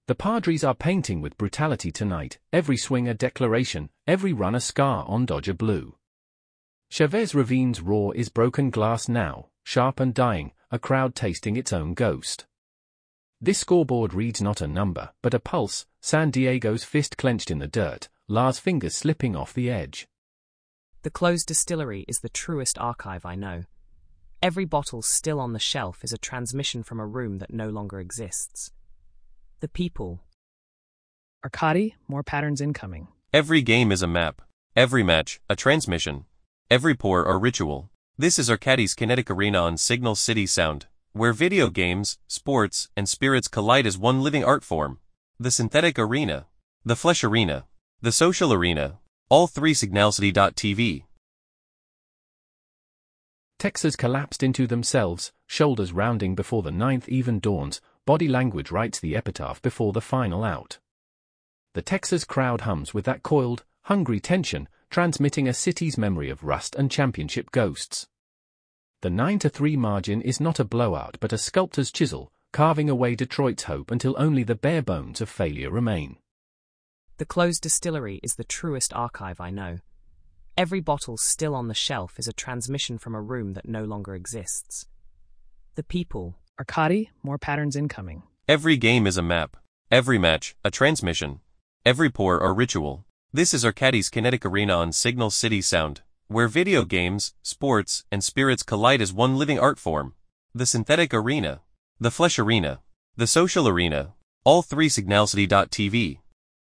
The Padres are painting with brutality tonight, every swing a declaration, every run a scar on Dodger blue. Chavez Ravine's roar is broken glass now, sharp and dying, a crowd tasting its own ghost. This scoreboard reads not a number, but a pulse, San Diego's fist clenched in the dirt, Lars' fingers slipping off the edge. The closed distillery is the truest archive I know. Every bottle still on the shelf is a transmission from a room that no longer exists. The people. Arcadi, more patterns incoming. Every game is a map. Every match, a transmission. Every pour, a ritual. This is Arcadi's Kinetic Arena on Signal City Sound, where video games, sports, and spirits collide as one living art form. The synthetic arena, the flesh arena, the social arena, all three signalcity.tv. Texas collapsed into themselves, shoulders rounding before the ninth even dawns, body language writes the epitaph before the final out. The Texas crowd hums with that coiled, hungry tension, transmitting a city's memory of rust and championship ghosts. The 9-3 margin is not a blowout but a sculptor's chisel, carving away Detroit's hope until only the bare bones of failure remain. The closed distillery is the truest archive I know. Every bottle still on the shelf is a transmission from a room that no longer exists. The people. Arcadi, more patterns incoming. Every game is a map. Every match, a transmission. Every pour, a ritual. This is Arcadi's Kinetic Arena on Signal City Sound, where video games, sports, and spirits collide as one living art form. The synthetic arena, the flesh arena, the social arena, all three signalcity.tv.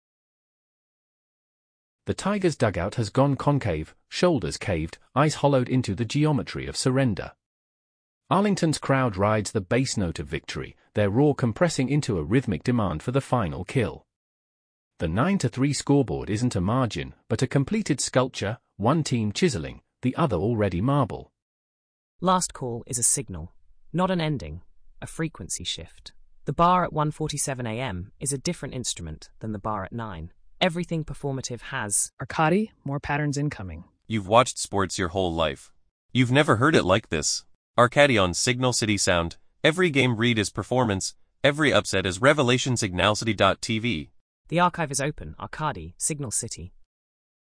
The Tigers' dugout has gone concave, shoulders caved, eyes hollowed into the geometry of surrender. Arlington's crowd rides the bass note of victory, their roar compressing into a rhythmic demand for the final kill. The 9-3 scoreboard isn't a margin, but a completed sculpture, one team chiseling, the other already marble. Last call is a signal, not an ending, a frequency shift. The bar at 1:47 a.m. is a different instrument than the bar at 9. Everything performative has. Arcadi, more patterns incoming. You've watched sports your whole life. You've never heard it like this. Arcadi on Signal City Sound, every game read is performance, every upset is revelation signalcity.tv. The archive is open, Arcadi, Signal City.